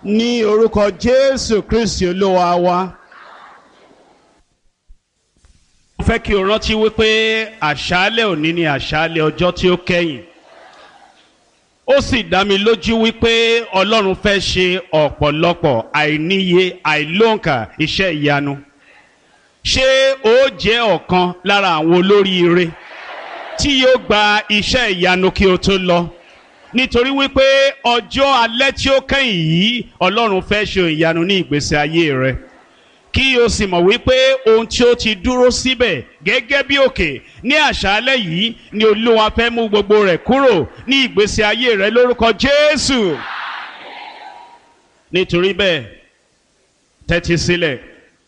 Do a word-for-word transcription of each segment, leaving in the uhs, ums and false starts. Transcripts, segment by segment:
ní orúkọ Jésù Kristi Olúwa wa. Mo fẹ́ kí o rántí wípé àṣálẹ́ òní ni àṣálẹ́ ọjọ́ tí ó kẹ́yìn. Ó sì dá mi lójú wípé Ọlọ́run fẹ́ ṣe ọ̀pọ̀lọpọ̀ àìníye àìlóǹkà iṣẹ́ ìyanu. Ṣé ó jẹ́ ọ̀kan lára àwọn olóríire tí yóò gba iṣẹ́ ìyanu kí o tó lọ? Nítorí wípé ọjọ́ alẹ́ tí ó kẹ́yìn yìí Ọlọ́run fẹ́ ṣe ìyanu ní ìgbésí ayé rẹ. Kí o sì mọ̀ wípé ohun tí ó ti dúró síbẹ̀ gẹ́gẹ́ bí òkè ní àṣálẹ́ yìí ni Olúwa fẹ́ mú gbogbo rẹ̀ kúrò ní ìgbésí ayé rẹ lórúkọ Jésù. Nítorí bẹ́ẹ̀, tẹ́tí sílẹ̀.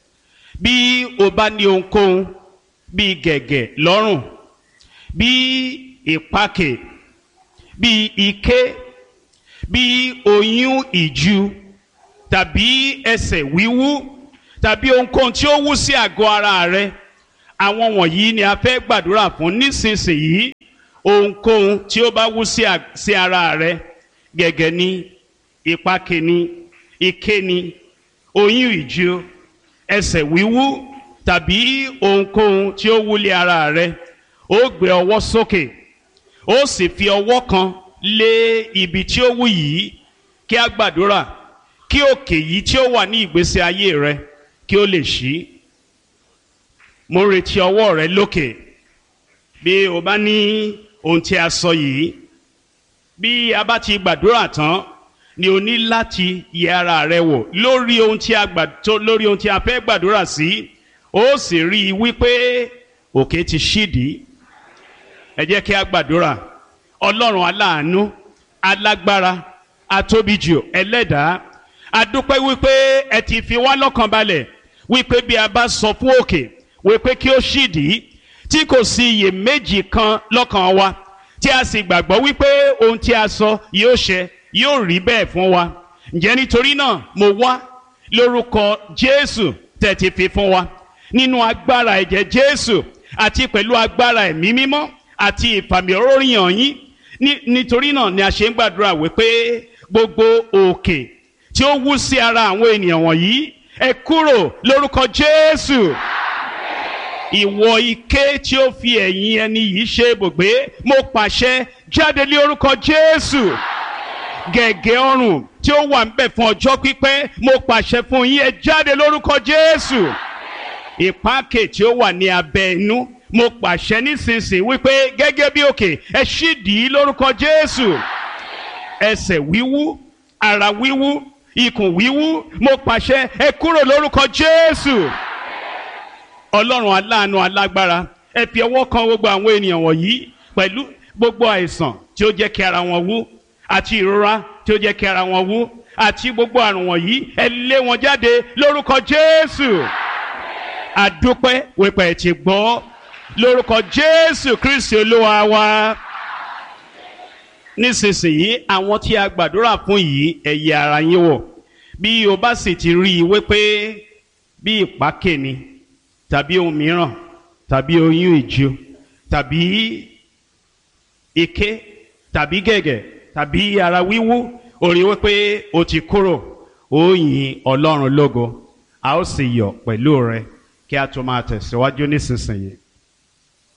Bí o bá ní ohunkóhun bí gẹ̀gẹ̀ lọ́rùn, bí ìpakè, bí ike, bí oyún ìju, tàbí ẹsẹ̀ wíwú, tàbí ohunkóhun tí ó wú sí àgọ́ ara rẹ, àwọn wọ̀nyí ni a fẹ́ gbàdúrà fún nísinsìnyí. Ohunkóhun tí ó bá wú sí ara rẹ, gẹ̀gẹ̀ ni, ìpakè ni, ike ni, oyún ìju, ẹsẹ̀ wíwú, tàbí ohunkóhun tí ó wú lé ara rẹ, ó gbé ọwọ́ sókè, ó sì fi ọwọ́ kan lé ibi tí ó wú yìí, kí a gbàdúrà kí òkè yìí tí ó wà ní ìgbésí ayé rẹ kí ó lè ṣí. Mo retí ọwọ́ rẹ lókè. Bí o bá ní ohun tí a sọ yìí, bí a bá ti gbàdúrà tán ni o ní láti yẹ ara rẹ wò lórí ohun tí a gbà tó lórí ohun tí a fẹ́ gbàdúrà sí. Ó sì rí i wípé òkè ti ṣídìí. Ẹ jẹ́ kí a gbàdúrà. Ọlọ́run aláàánú, alágbára, atóbijù, ẹlẹ́dàá, a dúpẹ́ wípé ẹ ti fi wá lọ́kàn balẹ̀ wípé bí a bá sọ fún òkè wípé kí ó ṣídìí, tí kò sí iyèméjì kan lọ́kàn wa, tí a sì gbàgbọ́ wípé ohun tí a sọ yóò ṣẹ, yóò rí bẹ́ẹ̀ fún wa. Ǹjẹ́ nítorí náà mo wá lórúkọ Jésù tẹ́ ti fi fún wa, nínú agbára ẹ̀jẹ̀ Jésù àti pẹ̀lú agbára ẹ̀mí mímọ́ àti ìfàmì òróyàn yín. Nítorí náà ni a ṣe ń gbàdúrà wípé gbogbo òkè tí ó wú sí ara àwọn ènìyàn wọ̀nyí, ẹ kúrò lórúkọ Jésù. Ìwọ ike tí ó fi ẹ̀yìn ẹni yìí ṣe ibùgbé, mo pàṣẹ jáde lé orúkọ Jésù. Gẹ̀gẹ̀ ọrùn tí ó wà ńbẹ̀ fún ọjọ́ pípẹ́, mo pàṣẹ fún yín, ẹ jáde lórúkọ Jésù. Ìpakè tí ó wà ní abẹ́ inú, mo pàṣẹ nísinsìnyí wípé gẹ́gẹ́ bí òkè, ẹ ṣídìí lórúkọ Jésù. Ẹsẹ̀ wíwú, ara wíwú, ikùn wíwú, mo pàṣẹ ẹ kúrò lórúkọ Jésù. Ọlọ́run aláàánú alágbára, ẹ fi ọwọ́ kan gbogbo àwọn ènìyàn wọ̀nyí pẹ̀lú gbogbo àìsàn tí ó jẹ́ kí ara wọn wú, àti ìrora tí ó jẹ́ kí ara wọn wú, àti gbogbo àrùn wọ̀nyí, ẹ lé wọn jáde lórúkọ Jésù. Àdúpẹ́ wípé ẹ ti gbọ́ lórúkọ Jésù Kristi Olúwa wa. Nísinsìnyí àwọn tí a gbàdúrà fún yìí, ẹ yẹ ara yín wò. Bí o bá sì ti rí i wípé bí ìpakè ni, tàbí ohun mìíràn, tàbí oyún ìju, tàbí ike, tàbí gẹ̀gẹ̀, tàbí ara wíwú, ó rí wípé o ti kúrò, ó yìn Ọlọ́run lógo. A ó sì yọ̀ pẹ̀lú rẹ kí a tó máa tẹ̀síwájú nísinsìnyí.